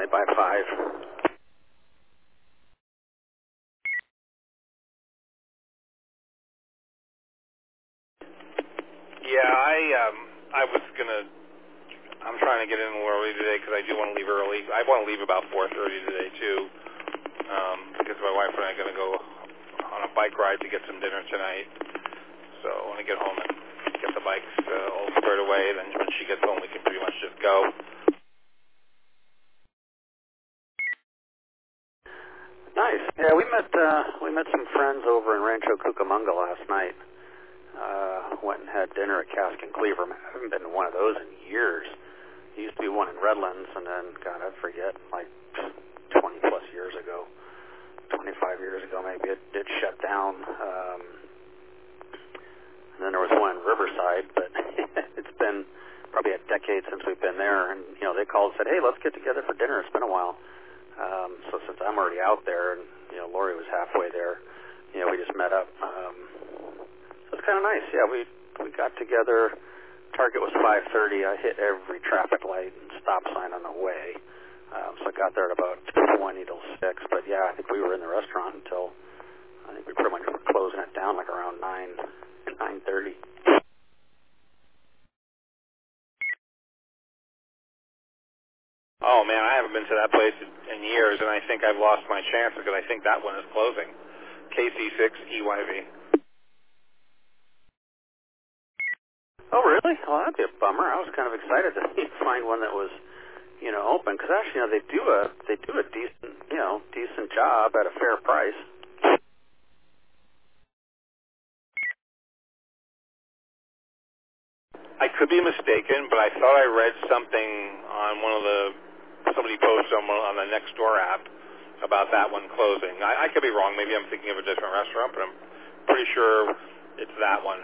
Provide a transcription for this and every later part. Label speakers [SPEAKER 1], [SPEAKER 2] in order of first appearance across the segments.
[SPEAKER 1] definitely by 5.
[SPEAKER 2] Yeah, I was gonna. I'm trying to get in a little early today because I do want to leave early. I want to leave about 4:30 today too, because my wife and I are gonna go on a bike ride to get some dinner tonight. So I want to get home and get the bikes all squared away. Then when she gets home, we can pretty much just go.
[SPEAKER 1] Nice. Yeah, we met some friends over in Rancho Cucamonga last night. Went and had dinner at Cask and Cleaver. I haven't been to one of those in years. There used to be one in Redlands, and then, God, I forget, like 20 plus years ago, 25 years ago maybe, it shut down. And then there was one in Riverside, but it's been probably a decade since we've been there. And, you know, they called and said, hey, let's get together for dinner. It's been a while. So since I'm already out there, and, you know, Lori was halfway there, you know, we just met up. So it's kind of nice. Yeah, we got together. Target was 5:30. I hit every traffic light and stop sign on the way. So I got there at about 20 till 6. But yeah, I think we were in the restaurant until, I think we pretty much were closing it down like around 9:30.
[SPEAKER 2] Oh man, I haven't been to that place in years, and I think I've lost my chance because I think that one is closing. KC6EYV.
[SPEAKER 1] Oh, really? Well, that'd be a bummer. I was kind of excited to find one that was, you know, open, because actually, you know, they do a decent job at a fair price.
[SPEAKER 2] I could be mistaken, but I thought I read something on somebody posted on the Nextdoor app about that one closing. I could be wrong. Maybe I'm thinking of a different restaurant, but I'm pretty sure it's that one.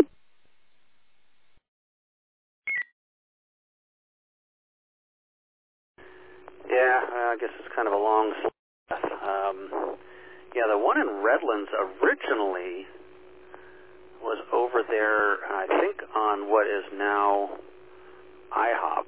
[SPEAKER 1] Yeah, I guess it's kind of a long slide. Yeah, the one in Redlands originally was over there, I think, on what is now IHOP.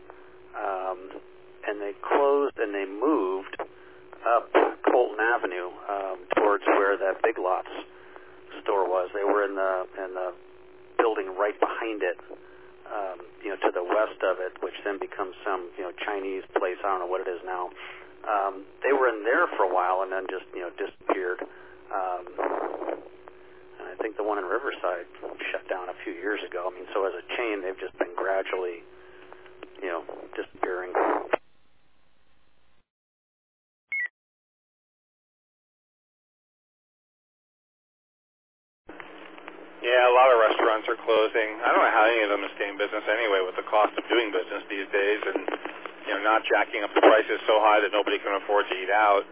[SPEAKER 1] And they closed and they moved up Colton Avenue towards where that Big Lots store was. They were in the building right behind it, you know, to the west of it, which then becomes some, you know, Chinese place. I don't know what it is now. They were in there for a while and then just, you know, disappeared. And I think the one in Riverside shut down a few years ago. I mean, so as a chain, they've just been gradually, you know, disappearing.
[SPEAKER 2] Yeah, a lot of restaurants are closing. I don't know how any of them stay in business anyway with the cost of doing business these days, and, you know, not jacking up the prices so high that nobody can afford to eat out.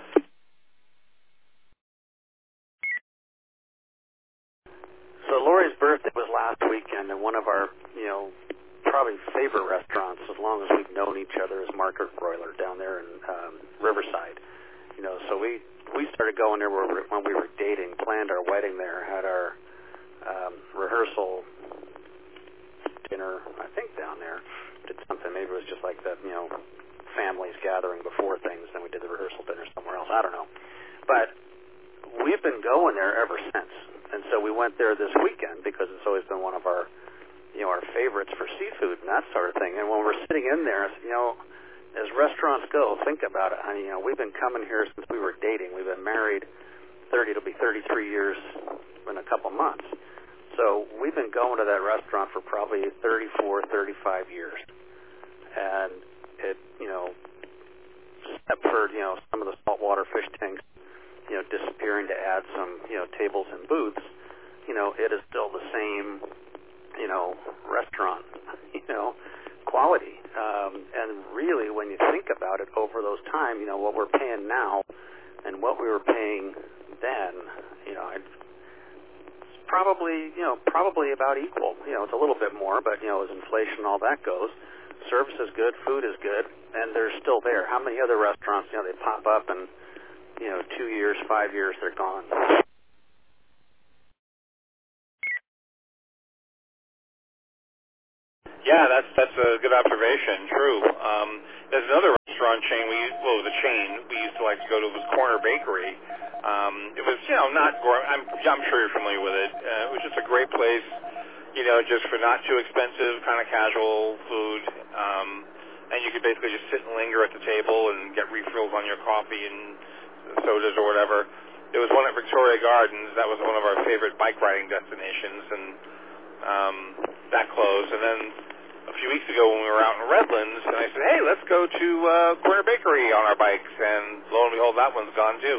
[SPEAKER 1] So Lori's birthday was last weekend, and one of our, you know, probably favorite restaurants, as long as we've known each other, is Market Broiler down there in Riverside. You know, so we started going there when we were dating, planned our wedding there, had our rehearsal dinner, I think, down there. Did something, maybe it was just like the, you know, families gathering before things, then we did the rehearsal dinner somewhere else. I don't know. But we've been going there ever since. And so we went there this weekend because it's always been one of our, you know, our favorites for seafood and that sort of thing. And when we're sitting in there, you know, as restaurants go, think about it. I mean, you know, we've been coming here since we were dating. We've been married it'll be 33 years in a couple months. So we've been going to that restaurant for probably 34, 35 years. And it, you know, except for, you know, some of the saltwater fish tanks, you know, disappearing to add some, you know, tables and booths, you know, it is still the same, you know, restaurant, you know, quality. And really, when you think about it over those time, you know, what we're paying now and what we were paying then, you know, it's probably about equal. You know, it's a little bit more, but, you know, as inflation and all that goes, service is good, food is good, and they're still there. How many other restaurants, you know, they pop up and, you know, 2 years, 5 years, they're gone.
[SPEAKER 2] Yeah, that's a good observation. True. There's another restaurant chain it was a chain we used to like to go to. It was Corner Bakery. It was, not gourmet. I'm sure you're familiar with it. It was just a great place, just for not too expensive, kind of casual food. And you could basically just sit and linger at the table and get refills on your coffee and sodas or whatever. There was one at Victoria Gardens. That was one of our favorite bike riding destinations, and that closed. And then a few weeks ago when we were out in Redlands, and I said, hey, let's go to Corner Bakery on our bikes. And lo and behold, that one's gone too.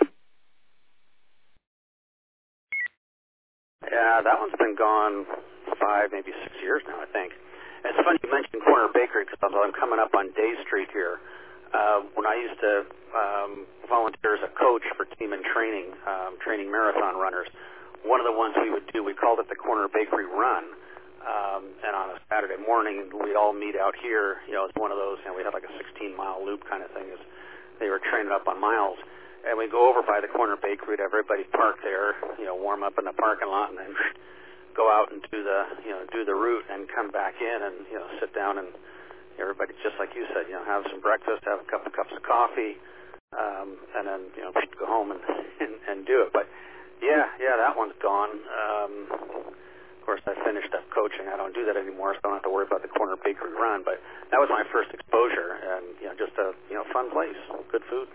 [SPEAKER 1] Yeah, that one's been gone 5, maybe 6 years now, I think. It's funny you mentioned Corner Bakery because I'm coming up on Day Street here. When I used to volunteer as a coach for team and training marathon runners, one of the ones we would do, we called it the Corner Bakery Run. And on a Saturday morning, we'd all meet out here. It's one of those, we had like a 16-mile loop kind of thing as they were training up on miles. And we go over by the Corner Bakery to everybody park there, warm up in the parking lot, and then go out and do the route and come back in and, sit down and everybody, just like you said, have some breakfast, have a couple of cups of coffee, and then, go home and do it. But yeah, that one's gone. Of course, I finished up coaching. I don't do that anymore, so I don't have to worry about the Corner Bakery Run. But that was my first exposure, and, just a, fun place, good food.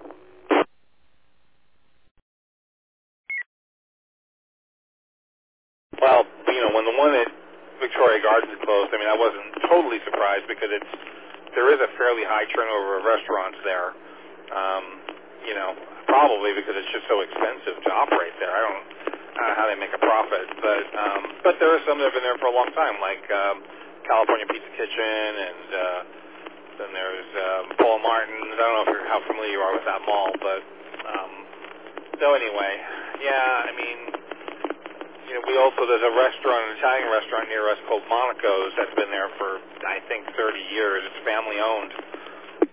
[SPEAKER 2] Well, when the one at Victoria Gardens closed, I wasn't totally surprised because there is a fairly high turnover of restaurants there. Probably because it's just so expensive to operate there. I don't know how they make a profit, but there are some that have been there for a long time, like California Pizza Kitchen, and then there's Paul Martin's. I don't know how familiar you are with that mall, but so anyway, yeah, we also, there's an Italian restaurant near us called Monaco's that's been there for, I think, 30 years. It's family owned.